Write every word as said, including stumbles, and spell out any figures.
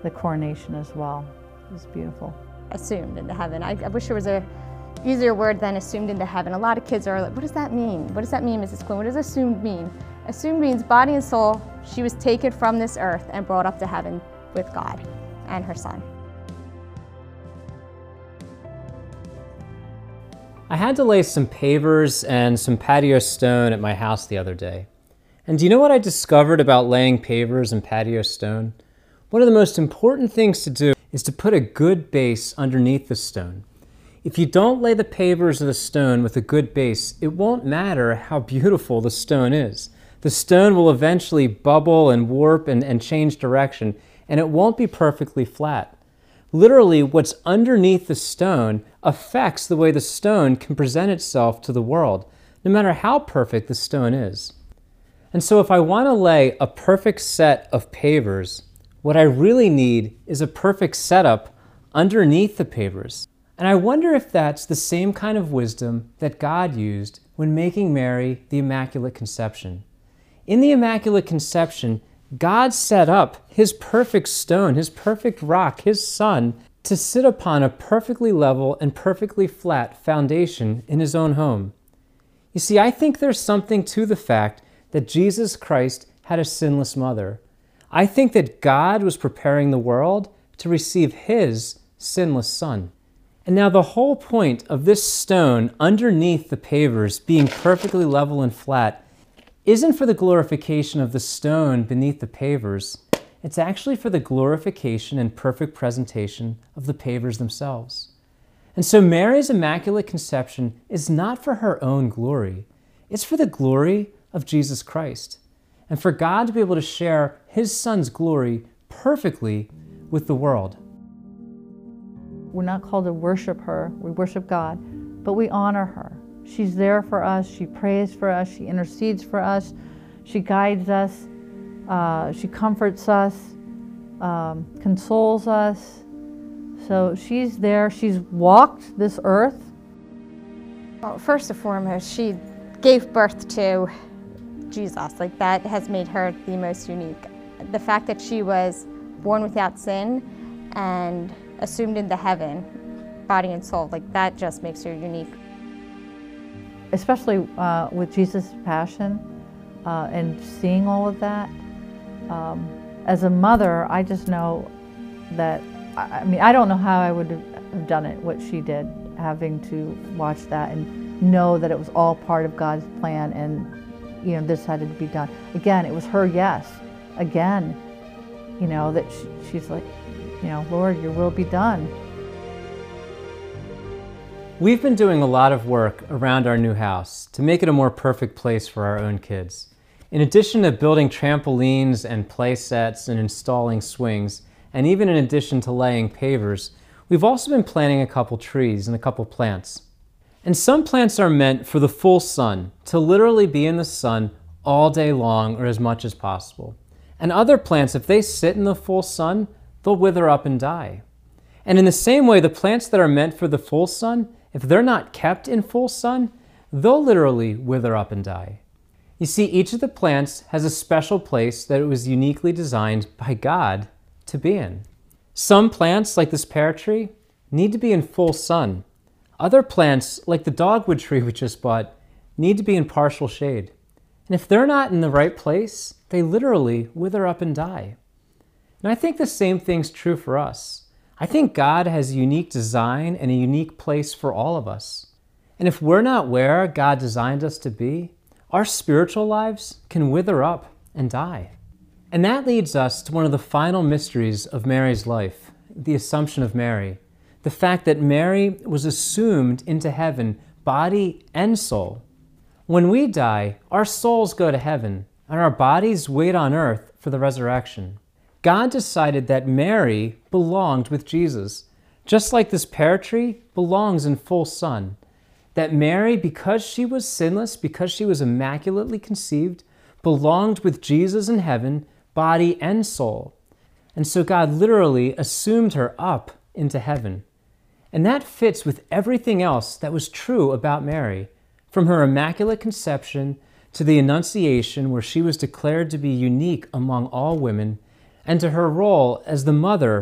the coronation as well. It was beautiful. Assumed into heaven. I, I wish there was a easier word than assumed into heaven. A lot of kids are like, what does that mean? What does that mean, Missus Quinn? What does assumed mean? Assumed means body and soul. She was taken from this earth and brought up to heaven with God and her son. I had to lay some pavers and some patio stone at my house the other day. And do you know what I discovered about laying pavers and patio stone? One of the most important things to do is to put a good base underneath the stone. If you don't lay the pavers or the stone with a good base, it won't matter how beautiful the stone is. The stone will eventually bubble and warp and, and change direction, and it won't be perfectly flat. Literally, what's underneath the stone affects the way the stone can present itself to the world, no matter how perfect the stone is. And so if I want to lay a perfect set of pavers, what I really need is a perfect setup underneath the pavers. And I wonder if that's the same kind of wisdom that God used when making Mary the Immaculate Conception. In the Immaculate Conception, God set up his perfect stone, his perfect rock, his son, to sit upon a perfectly level and perfectly flat foundation in his own home. You see, I think there's something to the fact that Jesus Christ had a sinless mother. I think that God was preparing the world to receive his sinless son. And now the whole point of this stone underneath the pavers being perfectly level and flat isn't for the glorification of the stone beneath the pavers. It's actually for the glorification and perfect presentation of the pavers themselves. And so Mary's Immaculate Conception is not for her own glory. It's for the glory of Jesus Christ, and for God to be able to share his son's glory perfectly with the world. We're not called to worship her, we worship God, but we honor her. She's there for us, she prays for us, she intercedes for us, she guides us, uh, she comforts us, um, consoles us. So she's there, she's walked this earth. Well, first and foremost, she gave birth to Jesus. Like, that has made her the most unique. The fact that she was born without sin and assumed into heaven, body and soul, like, that just makes her unique. Especially uh, with Jesus' passion uh, and seeing all of that. Um, as a mother, I just know that, I, I mean, I don't know how I would have done it, what she did, having to watch that and know that it was all part of God's plan, and you know, this had to be done. Again, it was her yes. Again, you know, that she, she's like, you know, Lord, your will be done. We've been doing a lot of work around our new house to make it a more perfect place for our own kids. In addition to building trampolines and play sets and installing swings, and even in addition to laying pavers, we've also been planting a couple trees and a couple plants. And some plants are meant for the full sun, to literally be in the sun all day long or as much as possible. And other plants, if they sit in the full sun, they'll wither up and die. And in the same way, the plants that are meant for the full sun, if they're not kept in full sun, they'll literally wither up and die. You see, each of the plants has a special place that it was uniquely designed by God to be in. Some plants, like this pear tree, need to be in full sun. Other plants, like the dogwood tree we just bought, need to be in partial shade. And if they're not in the right place, they literally wither up and die. And I think the same thing's true for us. I think God has a unique design and a unique place for all of us. And if we're not where God designed us to be, our spiritual lives can wither up and die. And that leads us to one of the final mysteries of Mary's life, the Assumption of Mary. The fact that Mary was assumed into heaven, body and soul. When we die, our souls go to heaven, and our bodies wait on earth for the resurrection. God decided that Mary belonged with Jesus, just like this pear tree belongs in full sun. That Mary, because she was sinless, because she was immaculately conceived, belonged with Jesus in heaven, body and soul. And so God literally assumed her up into heaven. And that fits with everything else that was true about Mary, from her Immaculate Conception to the Annunciation, where she was declared to be unique among all women, and to her role as the mother